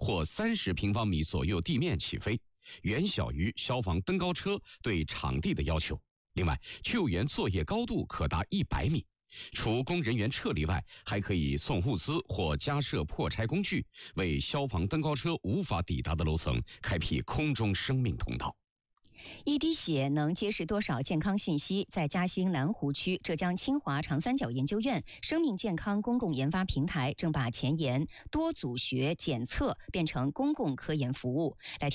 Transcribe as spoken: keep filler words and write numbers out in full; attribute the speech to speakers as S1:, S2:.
S1: 或三十平方米左右地面起飞，远小于消防登高车对场地的要求。另外，救援作业高度可达一百米。除供人员撤离外，还可以送物资或加设破拆工具，为消防登高车无法抵达的楼层开辟空中生命通道。
S2: 一滴血能揭示多少健康信息？在嘉兴南湖区浙江清华长三角研究院生命健康公共研发平台正把前沿多组学检测变成公共科研服务。来听。